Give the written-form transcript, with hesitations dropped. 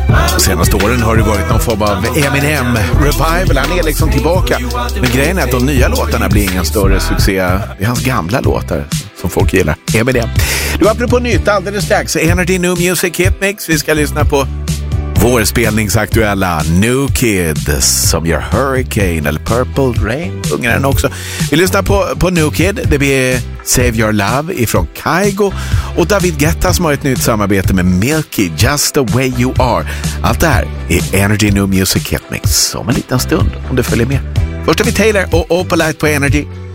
Senaste åren har det varit någon form av Eminem revival. Han är liksom tillbaka. Men grejen är att de nya låtarna blir ingen större succé. Det är hans gamla låtar som folk gillar. Eminem. Du, apropå nytt, alldeles strax Energy New Music Hit Mix. Vi ska lyssna på vår spelningsaktuella New Kid som gör Hurricane eller Purple Rain. Sjunger den också. Vi lyssnar på New Kid. Det blir Save Your Love ifrån Kygo och David Guetta som har ett nytt samarbete med Milky, Just the Way You Are. Allt det här är Energy New Music Hit Mix om en liten stund om du följer med. Först har vi Taylor och Opalite på Energy.